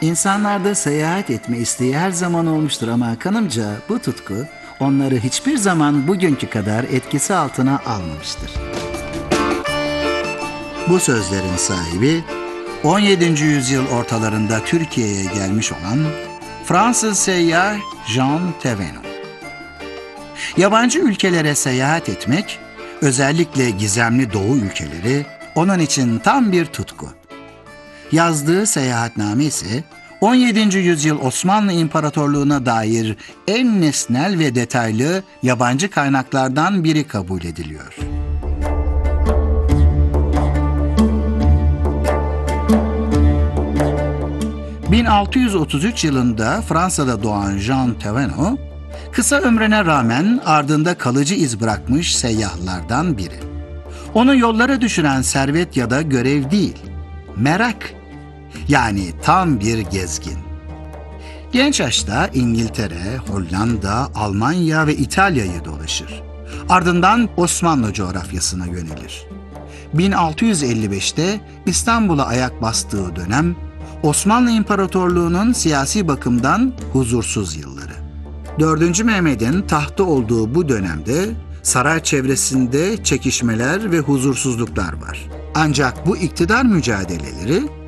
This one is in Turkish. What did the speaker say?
İnsanlarda seyahat etme isteği her zaman olmuştur ama kanımca bu tutku onları hiçbir zaman bugünkü kadar etkisi altına almamıştır. Bu sözlerin sahibi 17. yüzyıl ortalarında Türkiye'ye gelmiş olan Fransız seyyah Jean Thévenot. Yabancı ülkelere seyahat etmek, özellikle gizemli doğu ülkeleri onun için tam bir tutku. Yazdığı seyahatname ise 17. yüzyıl Osmanlı İmparatorluğu'na dair en nesnel ve detaylı yabancı kaynaklardan biri kabul ediliyor. ...1633 yılında Fransa'da doğan Jean Thévenot, kısa ömrüne rağmen ardında kalıcı iz bırakmış seyyahlardan biri. Onu yollara düşüren servet ya da görev değil, merak. Yani tam bir gezgin. Genç yaşta İngiltere, Hollanda, Almanya ve İtalya'yı dolaşır. Ardından Osmanlı coğrafyasına yönelir. 1655'te İstanbul'a ayak bastığı dönem, Osmanlı İmparatorluğu'nun siyasi bakımdan huzursuz yılları. 4. Mehmet'in tahtta olduğu bu dönemde saray çevresinde çekişmeler ve huzursuzluklar var. Ancak bu iktidar mücadeleleri